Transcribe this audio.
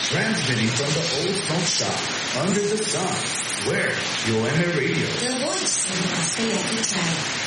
Transmitting from the old smoke shop under the sun. Where? UMA Radio. The voice of Masayaki Tribe.